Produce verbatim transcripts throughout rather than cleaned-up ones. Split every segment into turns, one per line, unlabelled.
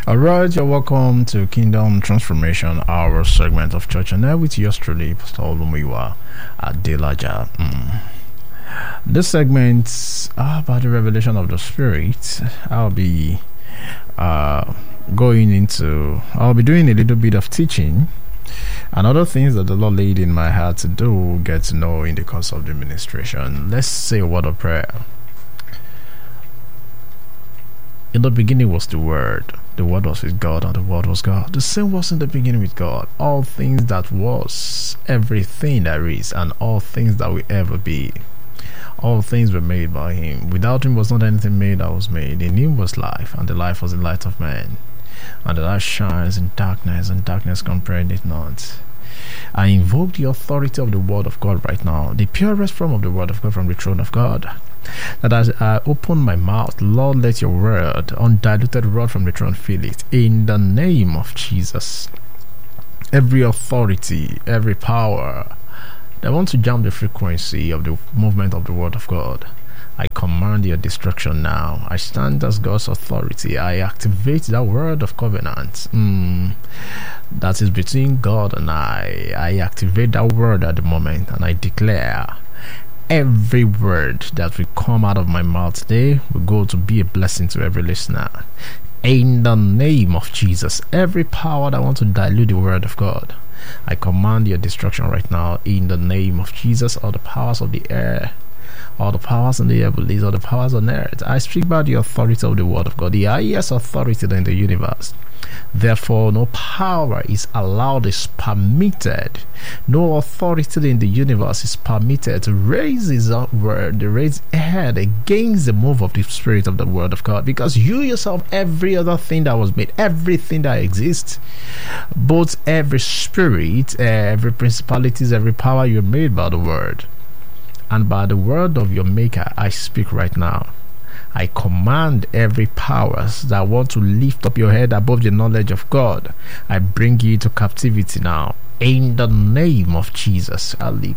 Alright, you're welcome to Kingdom Transformation, our segment of Church and Air with yours truly, Pastor Olumiwa Adelaja. Mm. This segment uh, about the revelation of the Spirit, I'll be uh, going into, I'll be doing a little bit of teaching and other things that the Lord laid in my heart to do, get to know in the course of the ministration. Let's say a word of prayer. In the beginning was the Word. The Word was with God, and the Word was God. The same was in the beginning with God. All things that was, everything there is, and all things that will ever be. All things were made by Him. Without Him was not anything made that was made. In Him was life, and the life was the light of man. And the light shines in darkness, and darkness comprehended it not. I invoke the authority of the Word of God right now, the purest form of the Word of God from the throne of God. That as I open my mouth, Lord, let your word, undiluted word from the throne, fill it. In the name of Jesus. Every authority, every power that wants to jam the frequency of the movement of the word of God, I command your destruction now. I stand as God's authority. I activate that word of covenant mm, that is between God and I. I activate that word at the moment, and I declare every word that will come out of my mouth today will go to be a blessing to every listener. In the name of Jesus, every power that wants to dilute the word of God, I command your destruction right now. In the name of Jesus, all the powers of the air, all the powers in the heavens, all the powers on earth, I speak about the authority of the word of God, the highest authority in the universe. Therefore, no power is allowed, is permitted. No authority in the universe is permitted to raise his word, to raise head against the move of the Spirit of the Word of God. Because you yourself, every other thing that was made, everything that exists, both every spirit, every principalities, every power, you're made by the Word. And by the word of your Maker, I speak right now. I command every powers that want to lift up your head above the knowledge of God, I bring you to captivity now. In the name of Jesus. Every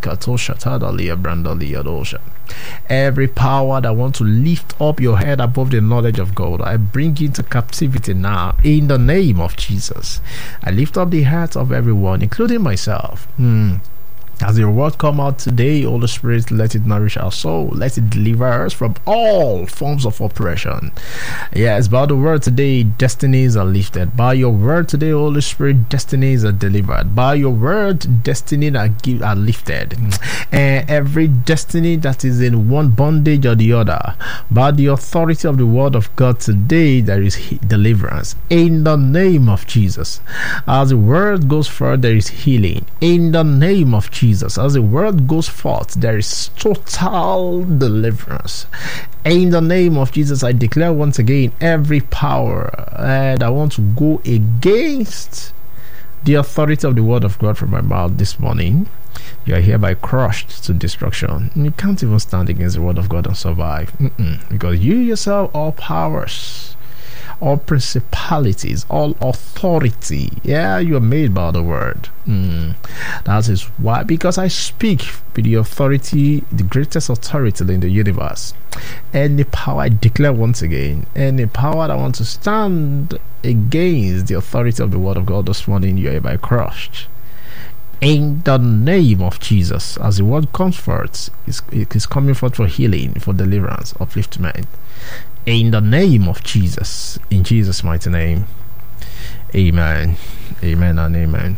power that wants to lift up your head above the knowledge of God, I bring you to captivity now. In the name of Jesus. I lift up the hearts of everyone, including myself. Hmm. As your word come out today, Holy Spirit, let it nourish our soul. Let it deliver us from all forms of oppression. Yes, by the word today, destinies are lifted. By your word today, Holy Spirit, destinies are delivered. By your word, destinies are, give, are lifted. And every destiny that is in one bondage or the other, by the authority of the word of God today, there is he- deliverance. In the name of Jesus. As the word goes forth, there is healing. In the name of Jesus. Jesus. As the word goes forth, there is total deliverance. In the name of Jesus, I declare once again, every power uh, that wants to go against the authority of the word of God from my mouth this morning, you are hereby crushed to destruction. You can't even stand against the word of God and survive. Mm-mm. Because you yourself, all powers, all principalities, all authority, yeah, you are made by the word. Mm. That is why, because I speak with the authority, the greatest authority in the universe. Any power, I declare once again, any power that wants to stand against the authority of the word of God this morning, you are hereby crushed. In the name of Jesus, as the word comes forth, it is coming forth for healing, for deliverance, upliftment. In the name of Jesus, in Jesus' mighty name, amen, amen, and amen.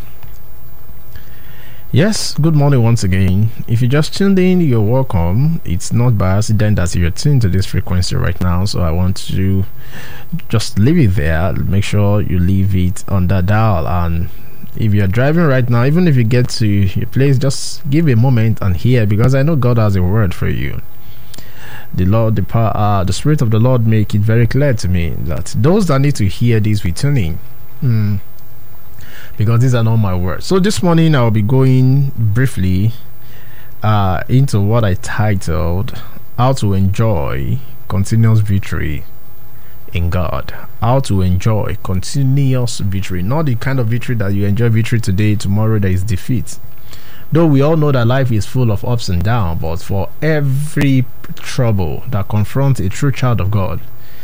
Yes, good morning once again. If you just tuned in, you're welcome. It's not by accident that you're tuned to this frequency right now, so I want to just leave it there. Make sure you leave it on that dial, and if you're driving right now, even if you get to your place, just give a moment and hear, because I know God has a word for you. The Lord, the power, uh, the Spirit of the Lord make it very clear to me that those that need to hear this will tune in, mm, because these are not my words. So this morning I'll be going briefly uh, into what I titled "How to Enjoy Continuous Victory in God." How to enjoy continuous victory, not the kind of victory that you enjoy victory today, tomorrow there is defeat. Though we all know that life is full of ups and downs, but for every trouble that confronts a true child of God,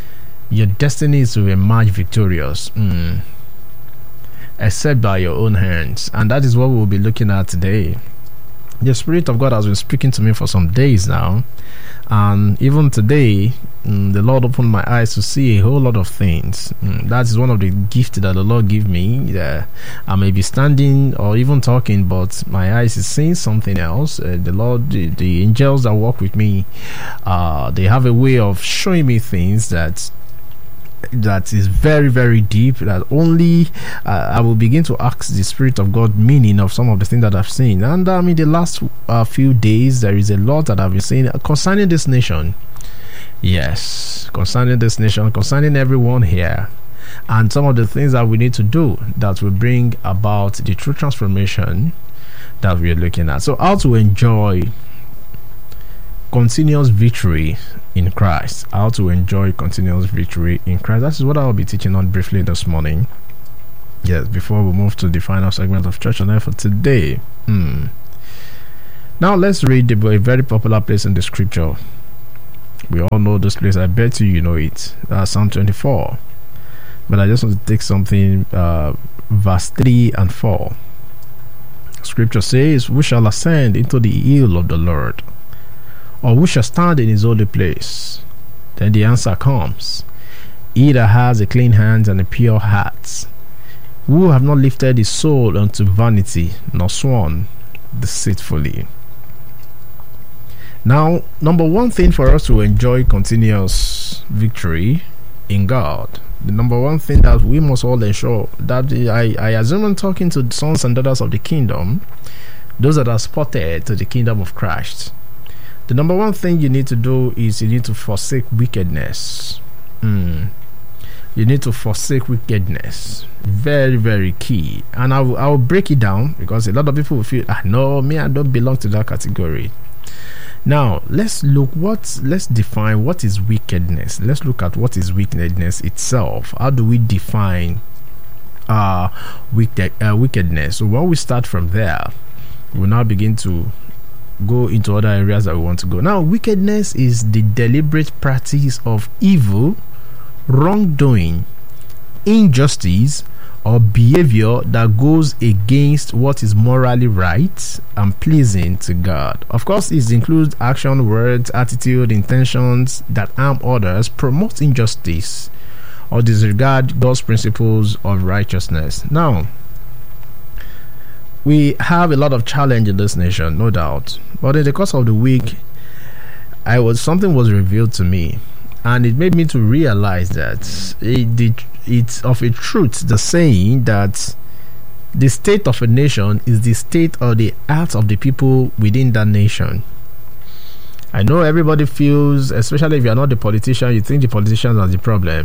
your destiny is to emerge victorious, mm, except by your own hands. And that is what we'll be looking at today. The Spirit of God has been speaking to me for some days now, and even today, mm, the Lord opened my eyes to see a whole lot of things. Mm, that is one of the gifts that the Lord gave me. Yeah, I may be standing or even talking, but my eyes is seeing something else. Uh, the Lord, the, the angels that walk with me, uh, they have a way of showing me things that that is very, very deep, that only uh, I will begin to ask the Spirit of God meaning of some of the things that I've seen. And um, in the last uh, few days, there is a lot that I've been saying concerning this nation. Yes, concerning this nation, concerning everyone here, and some of the things that we need to do that will bring about the true transformation that we are looking at. So, how to enjoy continuous victory in Christ. How to enjoy continuous victory in Christ. That is what I will be teaching on briefly this morning. Yes, before we move to the final segment of Church on Earth for today. Hmm. Now let's read a very popular place in the scripture. We all know this place. I bet you you know it. Uh, Psalm twenty-four. But I just want to take something, uh, verse three and four. Scripture says, "We shall ascend into the hill of the Lord, or who shall stand in his holy place?" Then the answer comes, "He that has a clean hands and a pure heart, who have not lifted his soul unto vanity, nor sworn deceitfully." Now, number one thing for us to enjoy continuous victory in God, the number one thing that we must all ensure, that I, I assume I'm talking to sons and daughters of the kingdom, those that are spotted to the kingdom of Christ. The number one thing you need to do is you need to forsake wickedness. Mm. You need to forsake wickedness. Very, very key. And I will, I will break it down, because a lot of people will feel, ah, no, me, I don't belong to that category. Now, let's look what, let's define what is wickedness. Let's look at what is wickedness itself. How do we define uh, wicked, uh, wickedness? So when we start from there, we'll now begin to go into other areas that we want to go. Now, wickedness is the deliberate practice of evil, wrongdoing, injustice, or behavior that goes against what is morally right and pleasing to God. Of course, it includes action, words, attitude, intentions that harm others, promote injustice, or disregard God's principles of righteousness. Now, we have a lot of challenge in this nation, no doubt. But in the course of the week, I was something was revealed to me, and it made me to realize that it, the, it's of a truth, the saying that the state of a nation is the state or the heart of the people within that nation. I know everybody feels, especially if you are not the politician, you think the politicians are the problem.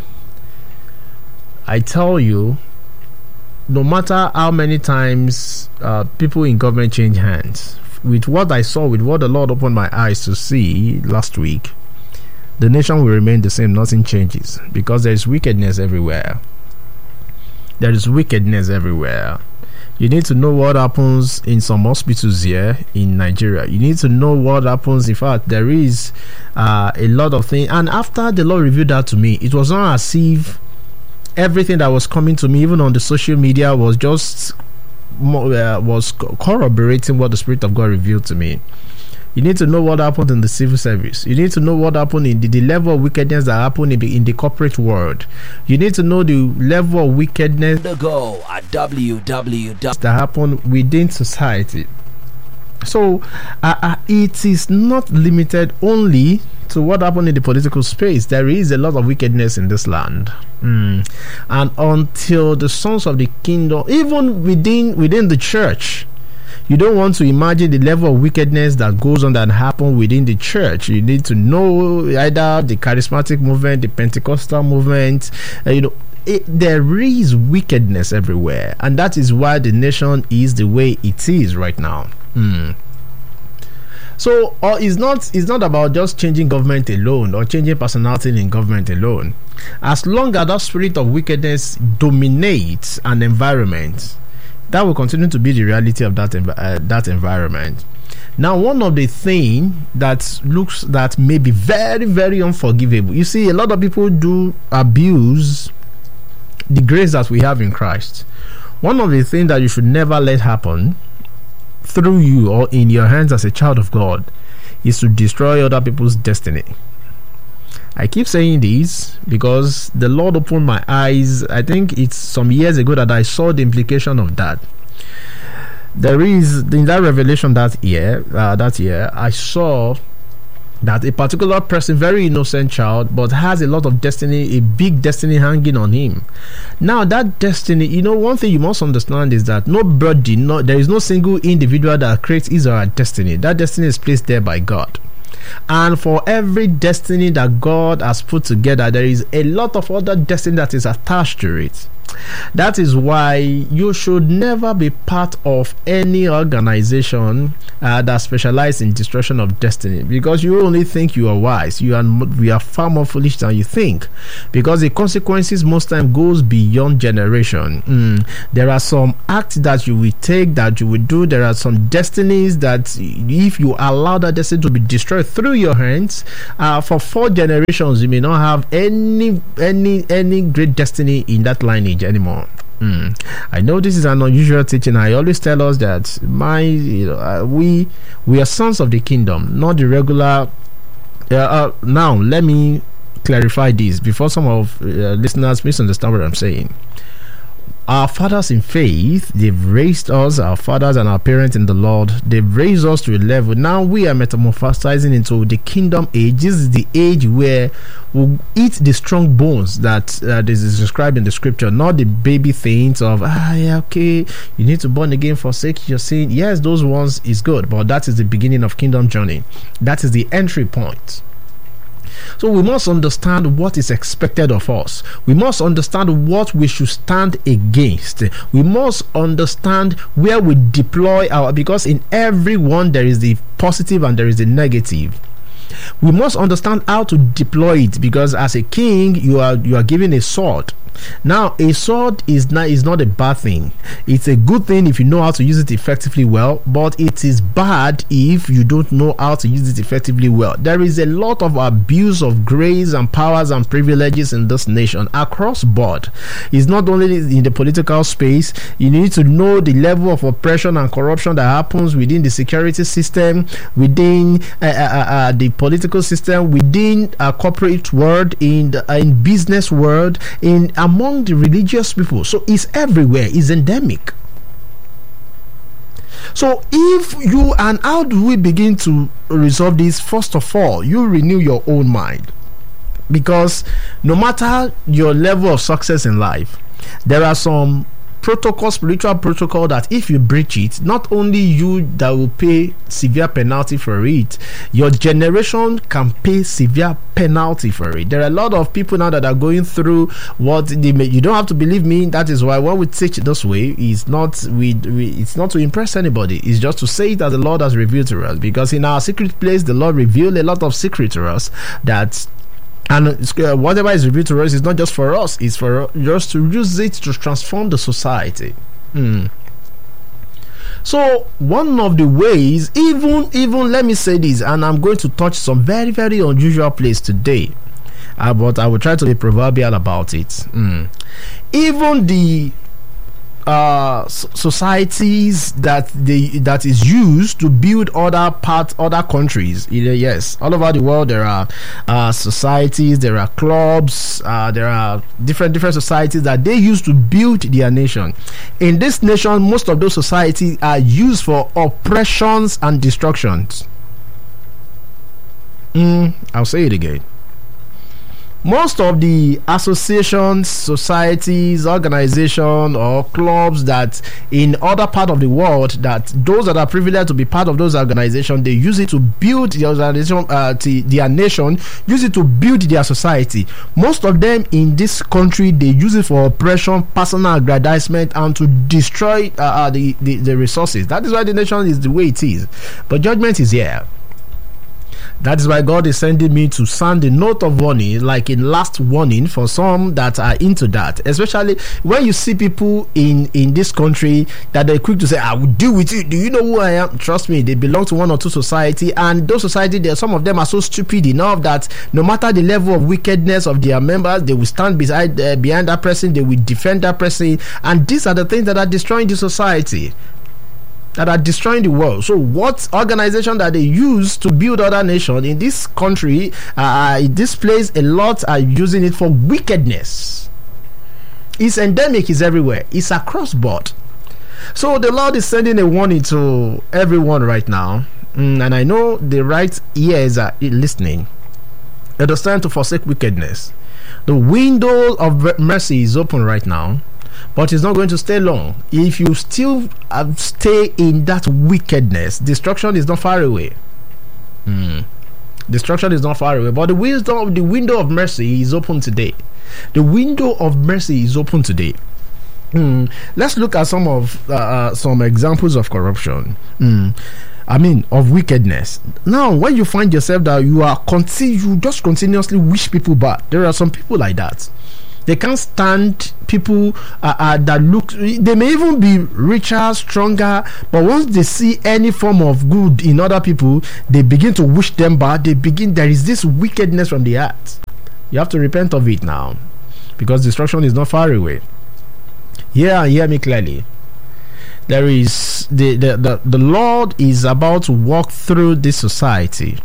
I tell you, no matter how many times uh, people in government change hands, with what I saw, with what the Lord opened my eyes to see last week, the nation will remain the same. Nothing changes, because there is wickedness everywhere. There is wickedness everywhere. You need to know what happens in some hospitals here in Nigeria. You need to know what happens. In fact, there is uh, a lot of things. And after the Lord revealed that to me, it was not as if everything that was coming to me, even on the social media, was just uh, was corroborating what the Spirit of God revealed to me. You need to know what happened in the civil service. You need to know what happened in the, the level of wickedness that happened in the, in the corporate world. You need to know the level of wickedness
The go at w w w
that happened within society. So uh, uh, it is not limited only to what happened in the political space. There is a lot of wickedness in this land. Mm. And until the sons of the kingdom, even within within the church, you don't want to imagine the level of wickedness that goes on that happen within the church. You need to know either the charismatic movement, the Pentecostal movement, uh, you know, it, there is wickedness everywhere, and that is why the nation is the way it is right now. Mm. So uh, it's not it's not about just changing government alone or changing personality in government alone. As long as that spirit of wickedness dominates an environment, that will continue to be the reality of that env- uh, that environment. Now, one of the things that looks that may be very, very unforgivable. You see, a lot of people do abuse the grace that we have in Christ. One of the things that you should never let happen through you or in your hands as a child of God is to destroy other people's destiny. I keep saying this because the Lord opened my eyes. I think it's some years ago that I saw the implication of that. There is in that revelation that year, uh, that year, I saw that a particular person, very innocent child, but has a lot of destiny, a big destiny hanging on him. Now, that destiny, you know, one thing you must understand is that nobody, no, there is no single individual that creates his or her destiny. That destiny is placed there by God. And for every destiny that God has put together, there is a lot of other destiny that is attached to it. That is why you should never be part of any organization uh, that specializes in destruction of destiny, because you only think you are wise. You are we are far more foolish than you think, because the consequences most time goes beyond generation. Mm. There are some acts that you will take, that you will do. There are some destinies that if you allow that destiny to be destroyed through your hands, uh, for four generations you may not have any any any great destiny in that lineage anymore. Mm. I know this is an unusual teaching. I always tell us that my you know uh, we we are sons of the kingdom, not the regular. Uh, uh, now let me clarify this before some of uh, listeners misunderstand what I'm saying. Our fathers in faith, they've raised us, our fathers and our parents in the Lord, they've raised us to a level. Now we are metamorphosizing into the kingdom age. This is the age where we'll eat the strong bones that uh, this is described in the scripture, not the baby things of, ah, yeah, okay, you need to born again, forsake your sin. Yes, those ones is good, but that is the beginning of kingdom journey. That is the entry point. So we must understand what is expected of us. We must understand what we should stand against. We must understand where we deploy our, because in everyone there is the positive and there is the negative. We must understand how to deploy it, because as a king you are you are given a sword. Now, a sword is not is not a bad thing. It's a good thing if you know how to use it effectively well, but it is bad if you don't know how to use it effectively well. There is a lot of abuse of grace and powers and privileges in this nation across board. It's not only in the political space. You need to know the level of oppression and corruption that happens within the security system, within uh, uh, uh, the political system, within a corporate world, in the, uh, in business world, in among the religious people. So it's everywhere, it's endemic. So if you, and how do we begin to resolve this? First of all, you renew your own mind, because no matter your level of success in life, there are some protocol, spiritual protocol, that if you breach it, not only you that will pay severe penalty for it, your generation can pay severe penalty for it. There are a lot of people now that are going through what they may, you don't have to believe me. That is why what we teach this way is not we, we it's not to impress anybody. It's just to say that the Lord has revealed to us, because in our secret place the Lord revealed a lot of secret to us, that and uh, whatever is revealed to us is not just for us, it's for us to use it to transform the society. Mm. So one of the ways, even even let me say this, and I'm going to touch some very very unusual place today, uh, but I will try to be proverbial about it. Mm. Even the uh societies that they that is used to build other parts, other countries, yes, all over the world there are uh societies, there are clubs, uh there are different different societies that they use to build their nation. In this nation, most of those societies are used for oppressions and destructions. mm, I'll say it again. Most of the associations, societies, organizations, or clubs that in other part of the world, that those that are privileged to be part of those organizations, they use it to build the organization, uh, to their nation, use it to build their society. Most of them in this country, they use it for oppression, personal aggrandizement, and to destroy uh, uh, the, the the resources. That is why the nation is the way it is. But judgment is here. That is why God is sending me to sound a note of warning, like a last warning for some that are into that. Especially when you see people in, in this country that they're quick to say, I will deal with you. Do you know who I am? Trust me, they belong to one or two society. And those society, there, some of them are so stupid enough that no matter the level of wickedness of their members, they will stand beside uh, behind that person. They will defend that person. And these are the things that are destroying the society, that are destroying the world. So what organization that they use to build other nations in this country, uh, this place, a lot are using it for wickedness. It's endemic, it's everywhere, it's across board. So the Lord is sending a warning to everyone right now, mm, and I know the right ears are listening. It is time to forsake wickedness. The window of mercy is open right now, but it's not going to stay long. If you still uh, stay in that wickedness, destruction is not far away. Mm. Destruction is not far away. But the wisdom, the window of mercy is open today. The window of mercy is open today. Mm. Let's look at some of uh, uh, some examples of corruption. Mm. I mean, of wickedness. Now, when you find yourself that you are continu- you just continuously wish people bad, there are some people like that. They can't stand people uh, uh, that look. They may even be richer, stronger, but once they see any form of good in other people, they begin to wish them bad. They begin. There is this wickedness from the heart. You have to repent of it now, because destruction is not far away. Hear and hear me clearly. There is the the the, the Lord is about to walk through this society.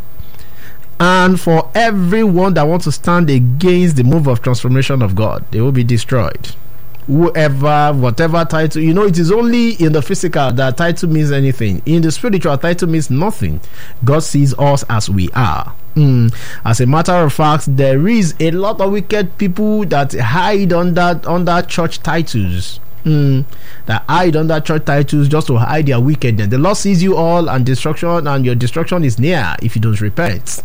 And for everyone that wants to stand against the move of transformation of God, they will be destroyed. Whoever, whatever title, you know, it is only in the physical that title means anything. In the spiritual, title means nothing. God sees us as we are. Mm. As a matter of fact, there is a lot of wicked people that hide under under church titles. Mm, that hide under church titles just to hide their wickedness. The Lord sees you all, and destruction, and your destruction is near if you don't repent.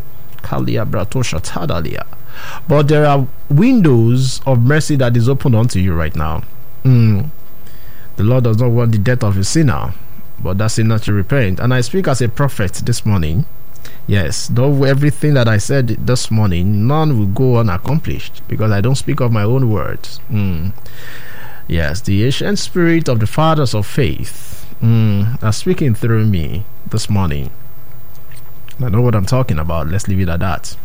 But there are windows of mercy that is opened unto you right now. Mm. The Lord does not want the death of a sinner, but that sinner to repent. And I speak as a prophet this morning. Yes, though everything that I said this morning, none will go unaccomplished, because I don't speak of my own words. Mm. Yes, the ancient spirit of the fathers of faith mm, are speaking through me this morning. I know what I'm talking about. Let's leave it at that.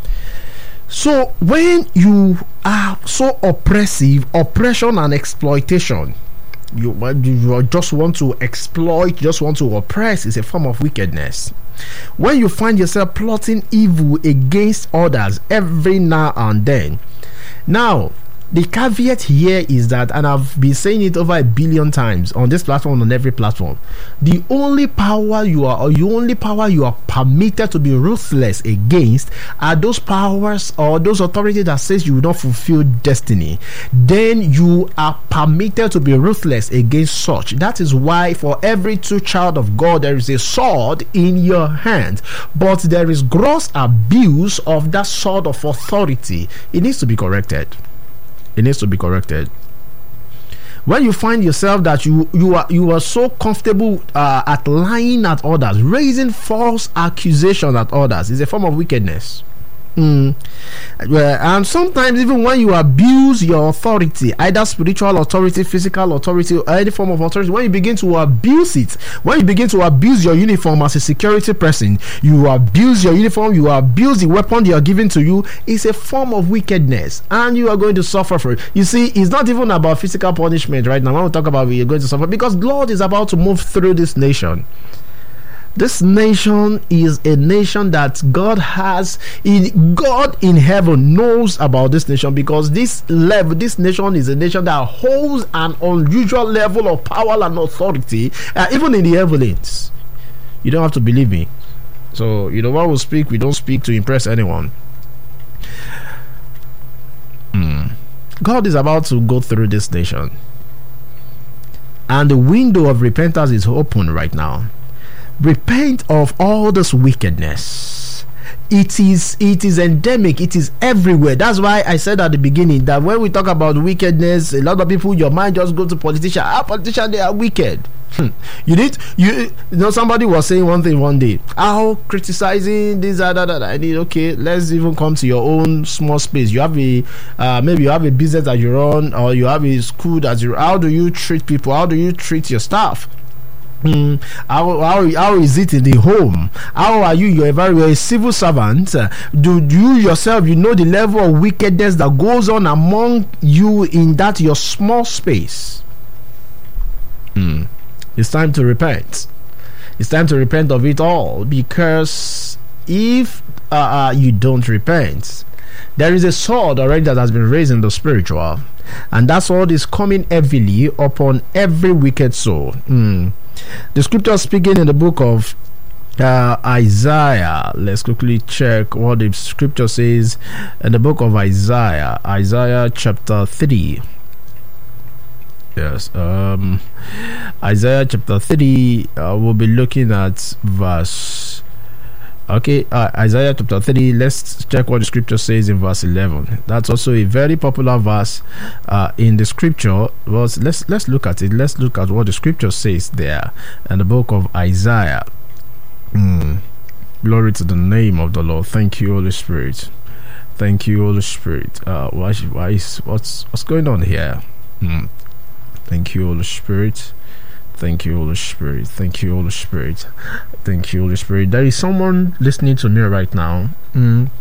So when you are so oppressive, oppression and exploitation, you, you just want to exploit, just want to oppress, is a form of wickedness. When you find yourself plotting evil against others every now and then. Now, the caveat here is that, and I've been saying it over a billion times on this platform, on every platform, the only power you are, or the only power you are permitted to be ruthless against are those powers or those authorities that says you will not fulfill destiny. Then you are permitted to be ruthless against such. That is why for every true child of God, there is a sword in your hand, but there is gross abuse of that sword of authority. It needs to be corrected. It needs to be corrected. When you find yourself that you you are you are so comfortable uh, at lying at others, raising false accusations at others, is a form of wickedness. Mm. And sometimes even when you abuse your authority, either spiritual authority, physical authority, or any form of authority, when you begin to abuse it, when you begin to abuse your uniform as a security person, you abuse your uniform, you abuse the weapon they are giving to you, it's a form of wickedness, and you are going to suffer for it. You see, it's not even about physical punishment right now. When we talk about it, you're going to suffer, because Lord is about to move through this nation. This nation is a nation that God has in God in heaven knows about this nation, because this level, this nation is a nation that holds an unusual level of power and authority, uh, even in the heavens. You don't have to believe me. So, you know, when we speak, we don't speak to impress anyone. Mm. God is about to go through this nation, and the window of repentance is open right now. Repent of all this wickedness. It is it is endemic. It is everywhere. That's why I said at the beginning that when we talk about wickedness, a lot of people, your mind just goes to politicians. Ah, politicians, they are wicked. You need you, you know somebody was saying one thing one day. How criticizing this that, that, that I need. Okay, let's even come to your own small space. You have a uh, maybe you have a business that you run, or you have a school that you. How do you treat people? How do you treat your staff? Mm, how, how, how is it in the home? How are you? You're a very a civil servant. Uh, do you yourself, you know the level of wickedness that goes on among you in that your small space? Mm. It's time to repent. It's time to repent of it all, because if uh, uh, you don't repent, there is a sword already that has been raised in the spiritual, and that sword is coming heavily upon every wicked soul. Mm. The scripture speaking in the book of uh, Isaiah. Let's quickly check what the scripture says in the book of Isaiah. Isaiah chapter three. Yes, um, Isaiah chapter three. Uh, we'll be looking at verse. Okay, uh, Isaiah chapter three. Let's check what the scripture says in verse eleven. That's also a very popular verse uh, in the scripture. Well, let's let's look at it. Let's look at what the scripture says there in the book of Isaiah. Mm. Glory to the name of the Lord. Thank you, Holy Spirit. Thank you, Holy Spirit. Uh, why? Why is what's what's going on here? Mm. Thank you, Holy Spirit. Thank you, Holy Spirit. Thank you, Holy Spirit. Thank you, Holy Spirit. There is someone listening to me right now. Mm.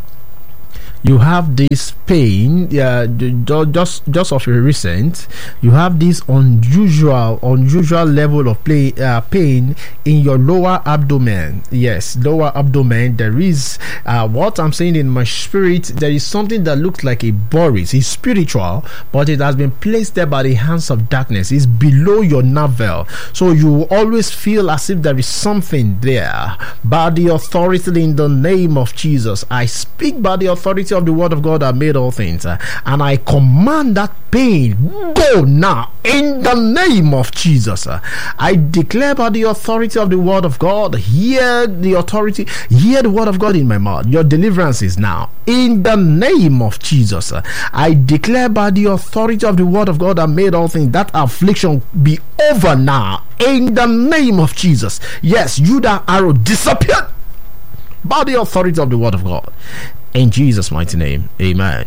You have this pain, yeah, just just of a recent. You have this unusual, unusual level of play, uh, pain in your lower abdomen. Yes, lower abdomen. There is uh, what I'm saying in my spirit. There is something that looks like a Boris. It's spiritual, but it has been placed there by the hands of darkness. It's below your navel, so you always feel as if there is something there. By the authority in the name of Jesus, I speak by the authority of the word of God that made all things, uh, and I command that pain go now in the name of Jesus. uh, I declare by the authority of the word of God, hear the authority, hear the word of God in my mouth. Your deliverance is now in the name of Jesus. uh, I declare by the authority of the word of God that made all things, that affliction be over now in the name of Jesus. Yes, you that arrow disappeared by the authority of the word of God. In Jesus' mighty name, amen.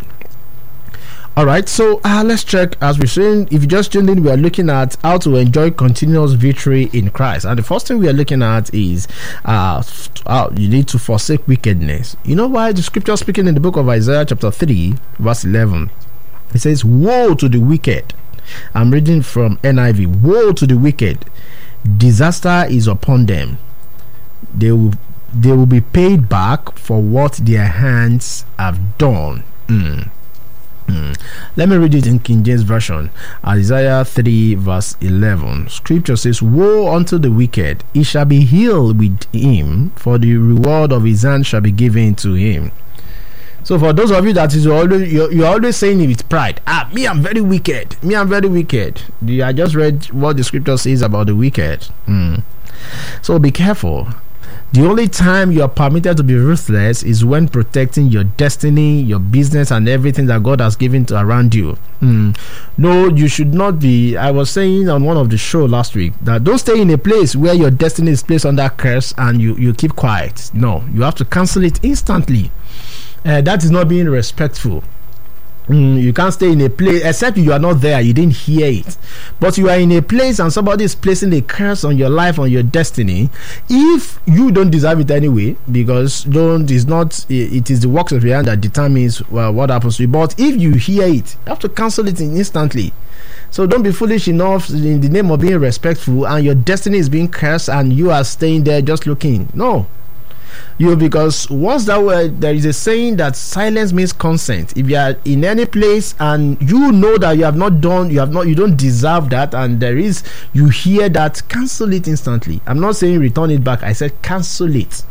All right, so uh, let's check. As we're saying, if you just tuned in, we are looking at how to enjoy continuous victory in Christ. And the first thing we are looking at is uh, uh, you need to forsake wickedness. You know why? The scripture speaking in the book of Isaiah chapter three, verse eleven, it says, "Woe to the wicked." I'm reading from N I V. "Woe to the wicked. Disaster is upon them. They will They will be paid back for what their hands have done." Mm. Mm. Let me read it in King James Version. Isaiah three verse eleven. Scripture says, "Woe unto the wicked, he shall be healed with him, for the reward of his hand shall be given to him." So for those of you that is always you're, you're always saying it with pride, ah, me I'm very wicked, me I'm very wicked. I just read what the scripture says about the wicked. Mm. So be careful. The only time you are permitted to be ruthless is when protecting your destiny, your business, and everything that God has given to around you. Mm. No, you should not be. I was saying on one of the show last week that don't stay in a place where your destiny is placed under curse and you, you keep quiet. No, you have to cancel it instantly. Uh, that is not being respectful. Mm, you can't stay in a place except you are not there, you didn't hear it, but you are in a place and somebody is placing a curse on your life, on your destiny. If you don't deserve it anyway, because don't is not it is the works of your hand that determines well, what happens to you, but if you hear it, you have to cancel it instantly. So don't be foolish enough in the name of being respectful and your destiny is being cursed and you are staying there just looking. No, you, because once that word, there is a saying that silence means consent. If you are in any place and you know that you have not done, you have not, you don't deserve that, and there is, you hear that, cancel it instantly. I'm not saying return it back. I said cancel it.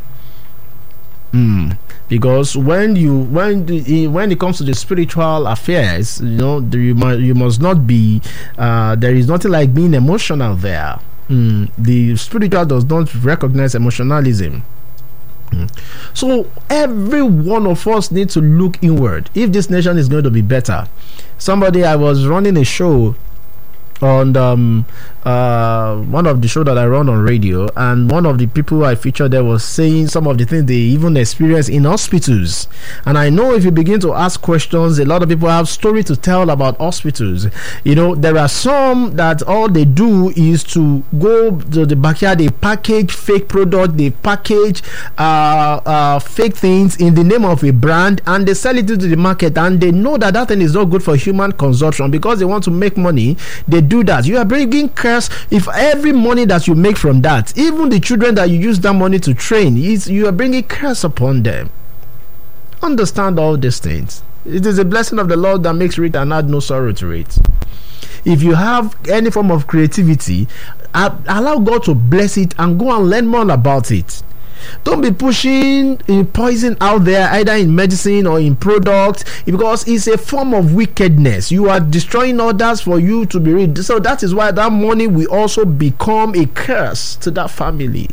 Mm. Because when you when the, when it comes to the spiritual affairs, you know, you must you must not be. Uh, there is nothing like being emotional there. Mm. The spiritual does not recognize emotionalism. So every one of us needs to look inward if this nation is going to be better. Somebody, I was running a show on um, uh, one of the show that I run on radio, and one of the people I featured there was saying some of the things they even experience in hospitals. And I know if you begin to ask questions, a lot of people have story to tell about hospitals. You know, there are some that all they do is to go to the backyard, they package fake product, they package uh, uh, fake things in the name of a brand, and they sell it to the market, and they know that that thing is not good for human consumption because they want to make money. They do that. You are bringing curse. If every money that you make from that, even the children that you use that money to train, is you are bringing curse upon them. Understand all these things. It is a blessing of the Lord that makes rich and add no sorrow to it. If you have any form of creativity, allow God to bless it and go and learn more about it. Don't be pushing poison out there, either in medicine or in products, because it's a form of wickedness. You are destroying others for you to be rich. So that is why that money will also become a curse to that family.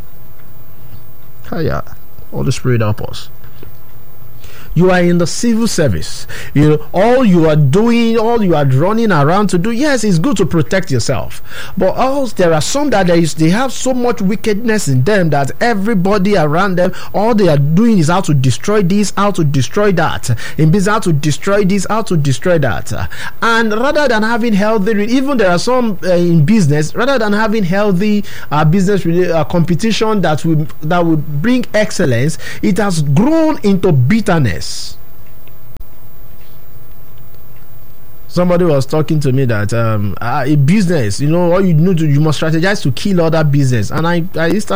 Hiya, Holy Spirit help us. You are in the civil service. You know, all you are doing, all you are running around to do, yes, it's good to protect yourself. But also, there are some that there is, they have so much wickedness in them that everybody around them, all they are doing is how to destroy this, how to destroy that. In business, how to destroy this, how to destroy that. And rather than having healthy, even there are some uh, in business, rather than having healthy uh, business uh, competition that will that will bring excellence, it has grown into bitterness. Somebody was talking to me that um, uh, a business, you know, all you need to, you must strategize to kill other business, and I, I started